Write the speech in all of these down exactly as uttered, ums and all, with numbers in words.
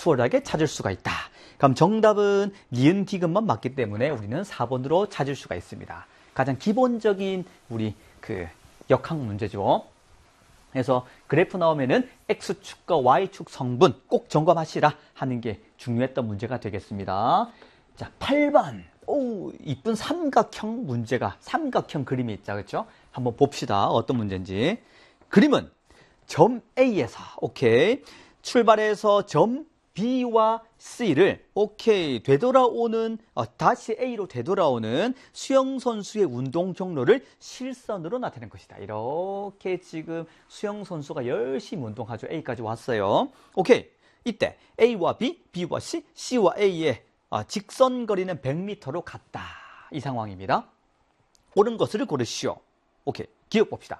수월하게 찾을 수가 있다. 그럼 정답은 니은 디귿만 맞기 때문에 우리는 사 번으로 찾을 수가 있습니다. 가장 기본적인 우리 그 역학 문제죠. 그래서 그래프 나오면은 X축과 Y축 성분 꼭 점검하시라 하는 게 중요했던 문제가 되겠습니다. 자, 팔 번. 오, 이쁜 삼각형 문제가, 삼각형 그림이 있다. 그렇죠? 한번 봅시다. 어떤 문제인지. 그림은 점 A에서, 오케이. 출발해서 점 B와 C를, 오케이. 되돌아오는, 어, 다시 A로 되돌아오는 수영선수의 운동 경로를 실선으로 나타낸 것이다. 이렇게 지금 수영선수가 열심히 운동하죠. A까지 왔어요. 오케이. 이때 A와 B, B와 C, C와 A의 아, 직선 거리는 백 미터로 같다. 이 상황입니다. 옳은 것을 고르시오. 오케이. 기억 봅시다.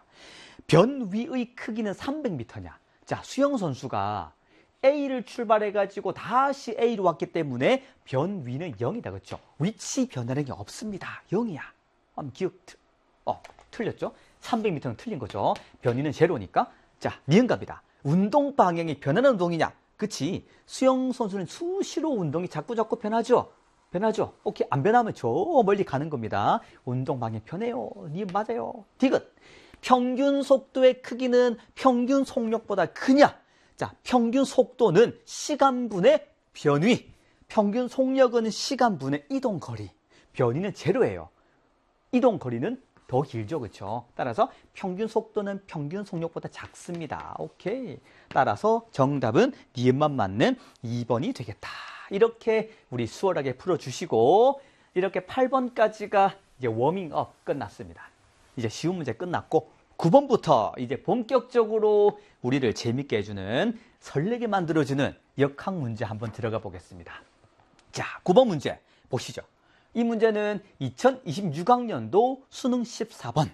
변 위의 크기는 삼백 미터냐. 자, 수영 선수가 A를 출발해가지고 다시 A로 왔기 때문에 변 위는 영이다. 그렇죠? 위치 변화는 게 없습니다. 영이야. 한번 기억, 어, 틀렸죠? 삼백 미터는 틀린 거죠. 변 위는 제로니까. 자, 니은갑이다. 운동 방향이 변하는 운동이냐? 그치? 수영 선수는 수시로 운동이 자꾸 자꾸 변하죠? 변하죠? 오케이. 안 변하면 저 멀리 가는 겁니다. 운동 방향 변해요. 니은 맞아요. 디귿. 평균 속도의 크기는 평균 속력보다 크냐? 자, 평균 속도는 시간분의 변위. 평균 속력은 시간분의 이동거리. 변위는 제로예요. 이동거리는 더 길죠. 그렇죠? 따라서 평균 속도는 평균 속력보다 작습니다. 오케이. 따라서 정답은 니은만 맞는 이 번이 되겠다. 이렇게 우리 수월하게 풀어주시고 이렇게 팔 번까지가 이제 워밍업 끝났습니다. 이제 쉬운 문제 끝났고 구 번부터 이제 본격적으로 우리를 재밌게 해주는 설레게 만들어주는 역학 문제 한번 들어가 보겠습니다. 자, 구 번 문제 보시죠. 이 문제는 이천이십육 학년도 수능 십사 번.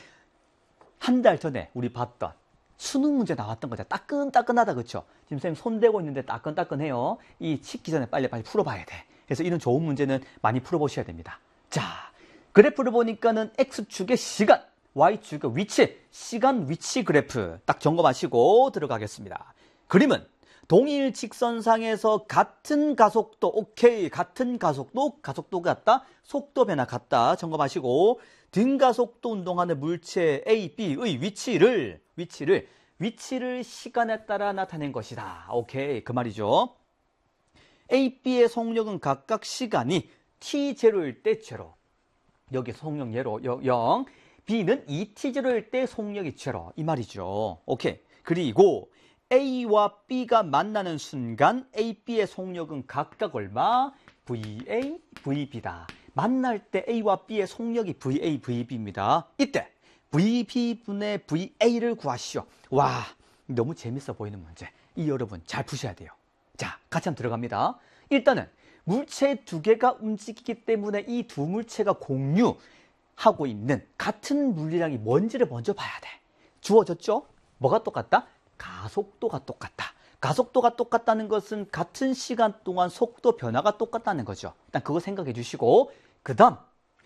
한 달 전에 우리 봤던 수능 문제 나왔던 거죠. 따끈따끈하다. 그렇죠? 지금 선생님 손 대고 있는데 따끈따끈해요. 이 식기 전에 빨리빨리 풀어봐야 돼. 그래서 이런 좋은 문제는 많이 풀어보셔야 됩니다. 자, 그래프를 보니까는 X축의 시간, Y축의 위치, 시간 위치 그래프 딱 점검하시고 들어가겠습니다. 그림은 동일 직선상에서 같은 가속도, 오케이, 같은 가속도, 가속도 같다, 속도 변화 같다 점검하시고 등가속도 운동하는 물체 A, B의 위치를, 위치를, 위치를 시간에 따라 나타낸 것이다. 오케이, 그 말이죠. A, B의 속력은 각각 시간이 티 제로일 때 제로. 여기 속력 예로 영, B는 이 티 제로일 때 속력이 제로. 이 말이죠. 오케이. 그리고 A와 B가 만나는 순간 A, B의 속력은 각각 얼마? 브이에이, 브이비다. 만날 때 A와 B의 속력이 브이에이, 브이비입니다. 이때 브이비분의 브이에이를 구하시오. 와, 너무 재밌어 보이는 문제. 이 여러분 잘 푸셔야 돼요. 자, 같이 한번 들어갑니다. 일단은 물체 두 개가 움직이기 때문에 이 두 물체가 공유하고 있는 같은 물리량이 뭔지를 먼저 봐야 돼. 주어졌죠? 뭐가 똑같다? 가속도가 똑같다. 가속도가 똑같다는 것은 같은 시간 동안 속도 변화가 똑같다는 거죠. 일단 그거 생각해 주시고 그 다음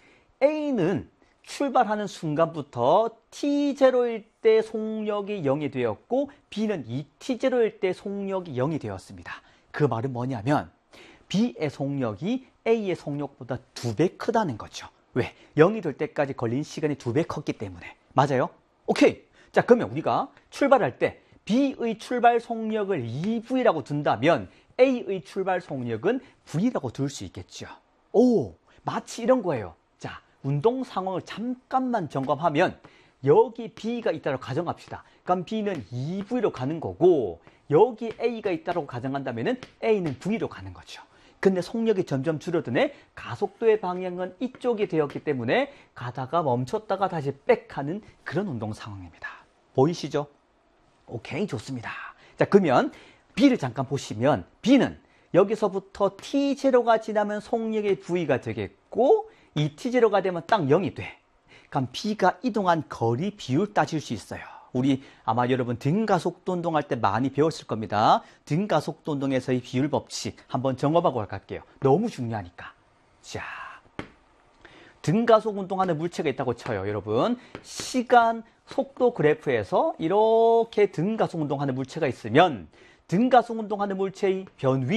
A는 출발하는 순간부터 티 제로일 때 속력이 영이 되었고 B는 이 티 제로일 때 속력이 영이 되었습니다. 그 말은 뭐냐면 B의 속력이 A의 속력보다 두 배 크다는 거죠. 왜? 영이 될 때까지 걸린 시간이 두 배 컸기 때문에. 맞아요? 오케이. 자, 그러면 우리가 출발할 때 B의 출발 속력을 이 브이라고 둔다면 A의 출발 속력은 V라고 둘 수 있겠죠. 오, 마치 이런 거예요. 자, 운동 상황을 잠깐만 점검하면 여기 B가 있다고 가정합시다. 그럼 B는 이 브이로 가는 거고 여기 A가 있다고 가정한다면 A는 V로 가는 거죠. 근데 속력이 점점 줄어드네. 가속도의 방향은 이쪽이 되었기 때문에 가다가 멈췄다가 다시 백하는 그런 운동 상황입니다. 보이시죠? 오케이, 좋습니다. 자, 그러면 B를 잠깐 보시면 B는 여기서부터 티 제로가 지나면 속력의 V가 되겠고 이 티 제로가 되면 딱 영이 돼. 그럼 B가 이동한 거리 비율 따질 수 있어요. 우리 아마 여러분 등가속도 운동할 때 많이 배웠을 겁니다. 등가속도 운동에서의 비율 법칙 한번 점검하고 갈게요. 너무 중요하니까. 자, 등가속 운동하는 물체가 있다고 쳐요. 여러분 시간 속도 그래프에서 이렇게 등가속 운동하는 물체가 있으면 등가속 운동하는 물체의 변위